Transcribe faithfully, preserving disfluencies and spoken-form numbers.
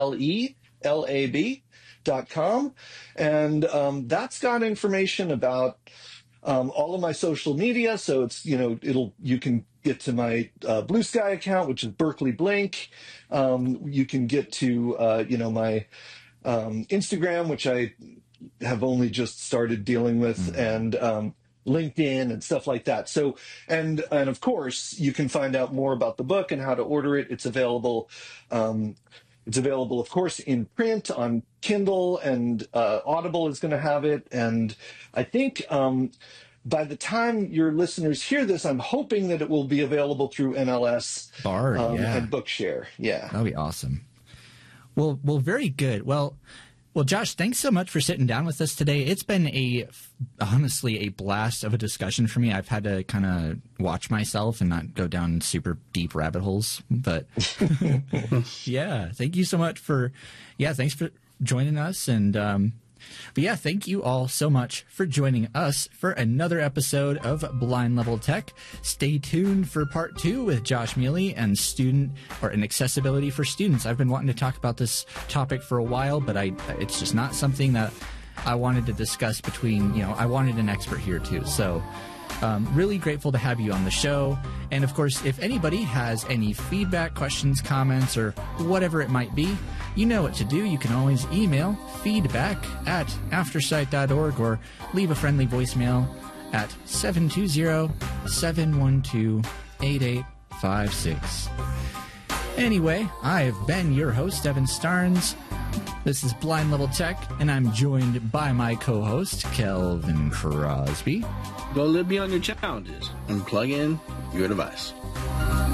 L E L A B dot com. And um, that's got information about um, all of my social media. So it's, you know, it'll, you can get to my uh, Blue Sky account, which is Berkeley Blink. Um, you can get to, uh, you know, my um, Instagram, which I have only just started dealing with, mm-hmm. and um, LinkedIn and stuff like that. So, and and of course, you can find out more about the book and how to order it. It's available. Um, it's available, of course, in print on Kindle, and uh, Audible is going to have it. And I think um, by the time your listeners hear this, I'm hoping that it will be available through N L S Bard, um, yeah. and Bookshare. Yeah, that'd be awesome. Well, well, very good. Well. Well, Josh, thanks so much for sitting down with us today. It's been a, honestly, a blast of a discussion for me. I've had to kind of watch myself and not go down super deep rabbit holes. But yeah, thank you so much for, yeah, thanks for joining us. And, um, but yeah, thank you all so much for joining us for another episode of Blind Level Tech. Stay tuned for part two with Josh Mealy and student or an accessibility for students. I've been wanting to talk about this topic for a while, but I it's just not something that I wanted to discuss between, you know, I wanted an expert here too. So Um, really grateful to have you on the show. And of course, if anybody has any feedback, questions, comments, or whatever it might be, you know what to do. You can always email feedback at aftersight dot org or leave a friendly voicemail at seven two zero, seven one two, eight eight five six. Anyway, I've been your host, Evan Starnes. This is Blind Level Tech, and I'm joined by my co-host, Kelvin Crosby. Go live beyond your challenges and plug in your device.